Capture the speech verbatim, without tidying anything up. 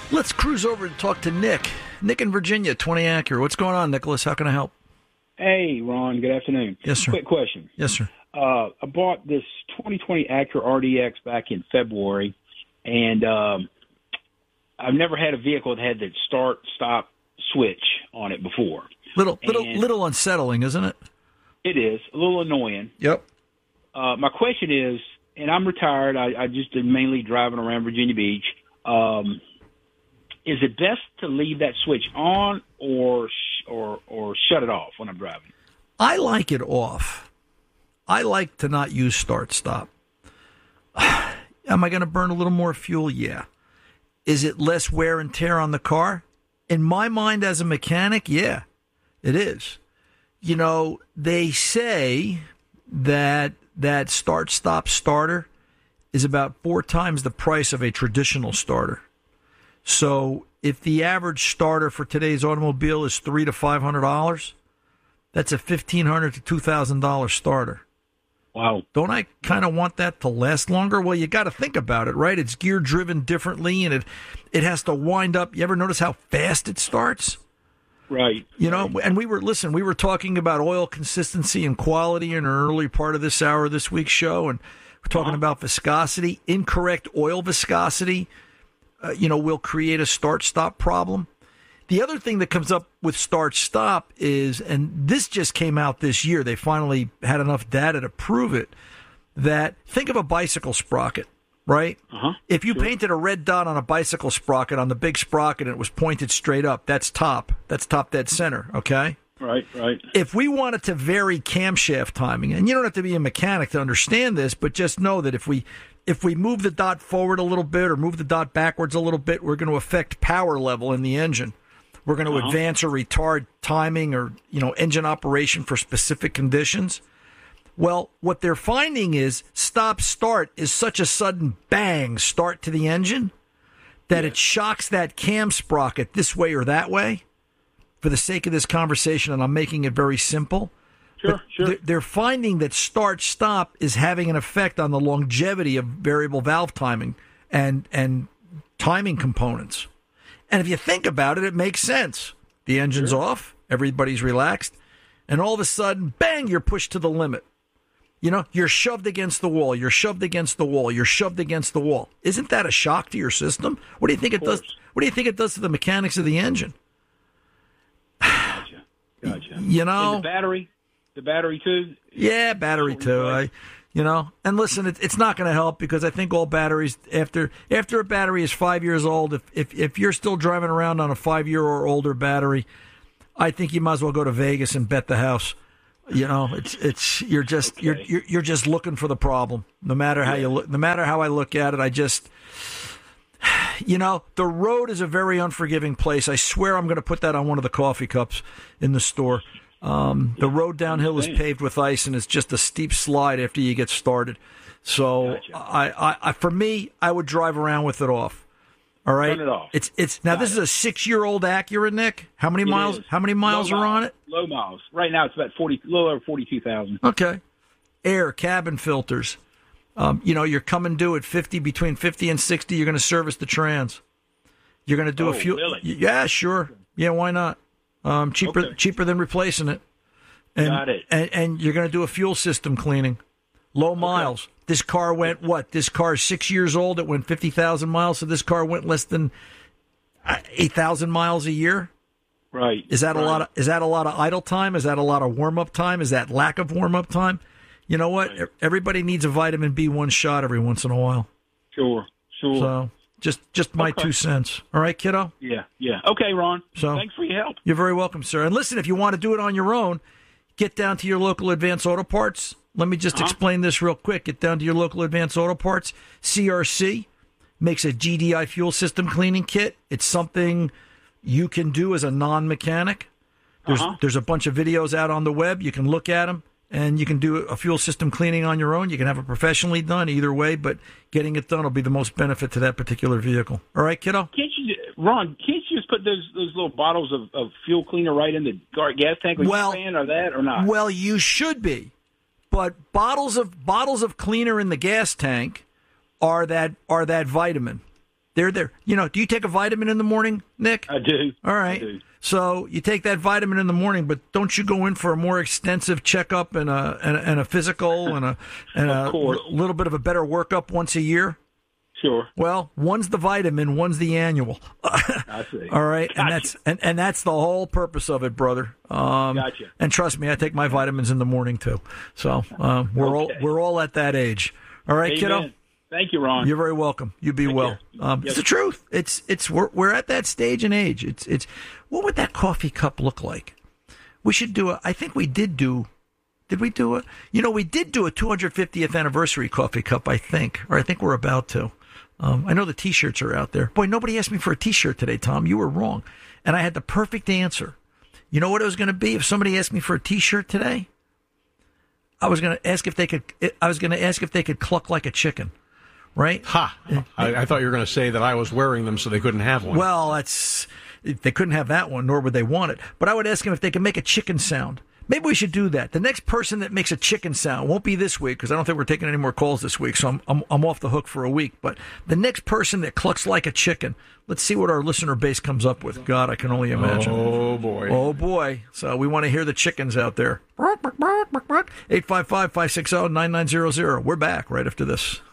Let's cruise over and talk to Nick. Nick in Virginia, twenty Acura. What's going on, Nicholas? How can I help? Hey, Ron. Good afternoon. Yes, sir. Quick question. Yes, sir. Uh, I bought this twenty twenty Acura R D X back in February, and um, I've never had a vehicle that had the start-stop switch on it before. Little, little, And little unsettling, isn't it? It is a little annoying. Yep. Uh, my question is, and I'm retired. I, I just did mainly driving around Virginia Beach. Um, is it best to leave that switch on or sh- or or shut it off when I'm driving? I like it off. I like to not use start-stop. Am I going to burn a little more fuel? Yeah. Is it less wear and tear on the car? In my mind as a mechanic, yeah, it is. You know, they say that that start-stop starter is about four times the price of a traditional starter. So if the average starter for today's automobile is three to five hundred dollars, that's a fifteen hundred to two thousand dollar starter. Wow! Don't I kind of want that to last longer? Well, you got to think about it, right? It's gear driven differently, and it it has to wind up. You ever notice how fast it starts? Right. You know, right. and we were listen. We were talking about oil consistency and quality in an early part of this hour, this week's show, and we're talking Uh-huh. about viscosity. Incorrect oil viscosity, uh, you know, will create a start-stop problem. The other thing that comes up with start-stop is, and this just came out this year, they finally had enough data to prove it, that think of a bicycle sprocket, right? Uh-huh. If you Sure. painted a red dot on a bicycle sprocket, on the big sprocket, and it was pointed straight up, that's top. That's top dead center, okay? Right, right. If we wanted to vary camshaft timing, and you don't have to be a mechanic to understand this, but just know that if we if we move the dot forward a little bit or move the dot backwards a little bit, we're going to affect power level in the engine. We're going to Uh-huh. advance or retard timing or, you know, engine operation for specific conditions. Well, what they're finding is stop-start is such a sudden bang start to the engine that it shocks that cam sprocket this way or that way. For the sake of this conversation, and I'm making it very simple, Sure, but sure. they're- they're finding that start-stop is having an effect on the longevity of variable valve timing and and timing components. And if you think about it, it makes sense. The engine's Sure. off, everybody's relaxed, and all of a sudden, bang, you're pushed to the limit. You know, you're shoved against the wall, you're shoved against the wall, you're shoved against the wall. Isn't that a shock to your system? What do you think it does? What do you think it does to the mechanics of the engine? Gotcha. Gotcha. You know, And the battery, the battery too. yeah, battery too. I, you know, and listen, it, it's not going to help because I think all batteries after after a battery is five years old, if if if you're still driving around on a five year or older battery, I think you might as well go to Vegas and bet the house. You know, it's it's you're just Okay. you're, you're you're just looking for the problem. No matter how you look, no matter how I look at it, I just. You know, the road is a very unforgiving place. I swear I'm going to put that on one of the coffee cups in the store. Um, the road downhill is paved with ice, and it's just a steep slide after you get started. So, Gotcha. I, I, I, for me, I would drive around with it off. All right, Turn it off. It's it's now. Got this it. is a six-year-old Acura, Nick. How many It miles? is. How many miles Low are on it? Low miles. Right now, it's about forty, a little over forty-two thousand. Okay, air, cabin filters. Um, you know, you're coming due at fifty, between fifty and sixty. You're going to service the trans. You're going to do Oh, a few. really? Yeah, sure. Yeah, why not? Um, cheaper, Okay. cheaper than replacing it. And, Got it. And, and you're going to do a fuel system cleaning. Low miles. This car went what? This car is six years old. It went fifty thousand miles. So this car went less than uh, eight thousand miles a year. Right. Is that right. a lot of? Is that a lot of idle time? Is that a lot of warm up time? Is that lack of warm up time? You know what? Right. Everybody needs a vitamin B one shot every once in a while. Sure, sure. So just just my Okay. two cents. All right, kiddo? Yeah, yeah. Okay, Ron. So- Thanks for your help. You're very welcome, sir. And listen, if you want to do it on your own, get down to your local Advance Auto Parts. Let me just Uh-huh. explain this real quick. Get down to your local Advance Auto Parts. C R C makes a G D I fuel system cleaning kit. It's something you can do as a non-mechanic. There's Uh-huh. there's a bunch of videos out on the web. You can look at them, and you can do a fuel system cleaning on your own. You can have it professionally done either way, but getting it done will be the most benefit to that particular vehicle. All right, kiddo? Can't you, Ron? Can't you just put those those little bottles of, of fuel cleaner right in the gar- gas tank? Are Well- you a fan of that or not? Well, you should be, but bottles of bottles of cleaner in the gas tank are that are that vitamin. They're there. You know, do you take a vitamin in the morning, Nick? I do. All right. I do. So you take that vitamin in the morning, but don't you go in for a more extensive checkup and a and a, and a physical and a and a little bit of a better workup once a year? Sure. Well, one's the vitamin, one's the annual. I see. All right, Gotcha. and that's and, and that's the whole purpose of it, brother. Um, gotcha. And trust me, I take my vitamins in the morning too. So um, we're okay. all we're all at that age. All right, Amen. kiddo. Thank you, Ron. You're very welcome. You be Take well. Um, yes. It's the truth. It's it's we're we're at that stage and age. It's it's what would that coffee cup look like? We should do a. I think we did do. Did we do a? You know, we did do a two hundred fiftieth anniversary coffee cup. I think, or I think we're about to. Um, I know the T-shirts are out there. Boy, nobody asked me for a T-shirt today, Tom. You were wrong, and I had the perfect answer. You know what it was going to be if somebody asked me for a T-shirt today? I was going to ask if they could. I was going to ask if they could cluck like a chicken. Right? Ha! I, I thought you were going to say that I was wearing them so they couldn't have one. Well, that's they couldn't have that one, nor would they want it. But I would ask them if they could make a chicken sound. Maybe we should do that. The next person that makes a chicken sound won't be this week because I don't think we're taking any more calls this week, so I'm, I'm I'm off the hook for a week. But the next person that clucks like a chicken, let's see what our listener base comes up with. God, I can only imagine. Oh, boy. Oh, boy. So we want to hear the chickens out there. eight five five, five six zero, nine nine zero zero. We're back right after this.